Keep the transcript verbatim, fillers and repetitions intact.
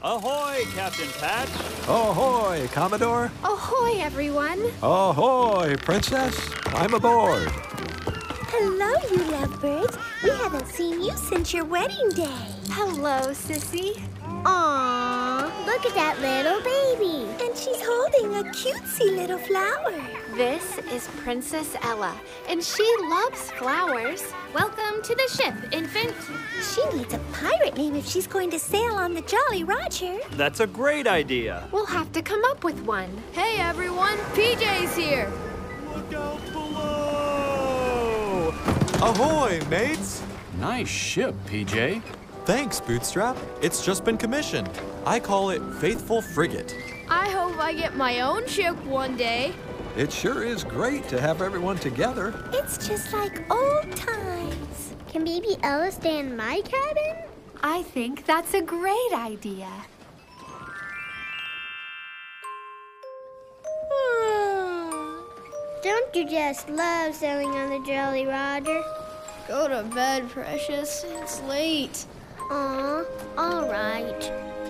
Ahoy, Captain Patch! Ahoy, Commodore! Ahoy, everyone! Ahoy, Princess! I'm aboard! Hello, you lovebirds. We haven't seen you since your wedding day. Hello, Sissy. Aww, look at that little baby. And she's holding a cutesy little flower. This is Princess Ella, and she loves flowers. Welcome to the ship, infant. She needs a pirate name if she's going to sail on the Jolly Roger. That's a great idea. We'll have to come up with one. Hey, everyone. P J's here. Look out below! Ahoy, mates! Nice ship, P J. Thanks, Bootstrap. It's just been commissioned. I call it Faithful Frigate. I hope I get my own ship one day. It sure is great to have everyone together. It's just like old times. Can baby Ella stay in my cabin? I think that's a great idea. Don't you just love sailing on the Jolly Roger? Go to bed, precious. It's late. Aw, all right.